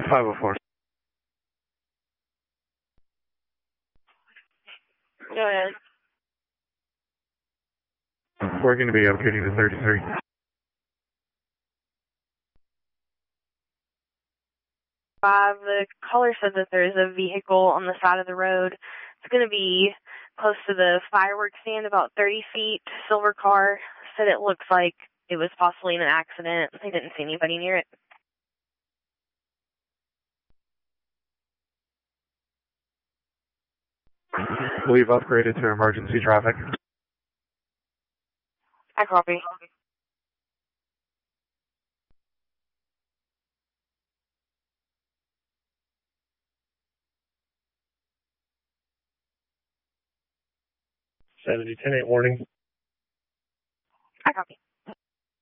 504. Go ahead. We're going to be upgrading to 33. The caller said that there's a vehicle on the side of the road. It's going to be close to the fireworks stand, about 30 feet. Silver car. Said it looks like it was possibly in an accident. They didn't see anybody near it. We've upgraded to emergency traffic. I copy. Seventy 10-8 warning.